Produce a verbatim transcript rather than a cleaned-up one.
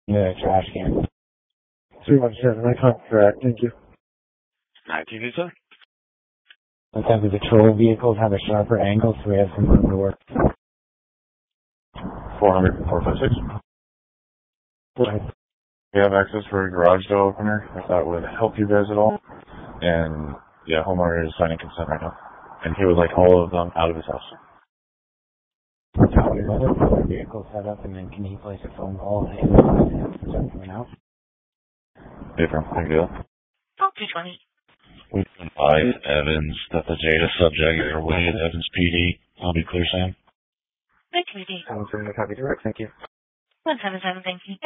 Yeah, trash can. three one seven, I can't correct, thank you. nineteen, sir. Let's have the patrol vehicles have a sharper angle so we have some room to work. four hundred, four five six. Right. We have access for a garage door opener, if that would help you guys at all. And, yeah, homeowner is signing consent right now. And he would like all of them out of his house. Copy, let us get our vehicle set up and then can he place a phone call to him coming out? Hey, from thank you. Oh, two twenty. We advise Evans that the Jada subject is away at Evans P D. I'll be clear, Sam. Thank you, D. seven seven, copy direct, thank you. one seven seven, thank you.